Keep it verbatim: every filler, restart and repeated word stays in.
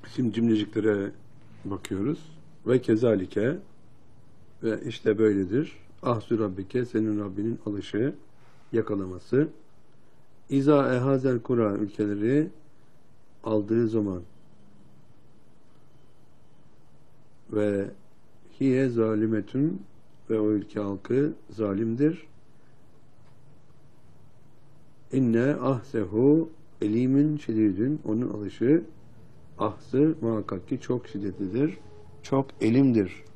Şimdi cümleciklere bakıyoruz. Ve kezalike, ve işte böyledir. Ahzü Rabbike, senin Rabbinin alışı, yakalaması. İza ehazel kura, ülkeleri aldığı zaman ve hiye zalimetün, ve o ülke halkı zalimdir. İnne ahzehu elimin şedidün, onun alışı ahzı muhakkak ki çok şiddetlidir, çok elimdir.